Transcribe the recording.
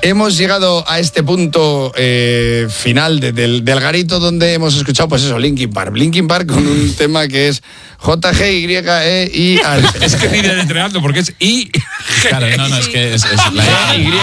hemos llegado a este punto final del garito donde hemos escuchado, pues eso, Linkin Park con un tema que es JGYEI. Es que ni de entrenando porque es I. Claro, no, es que es la Y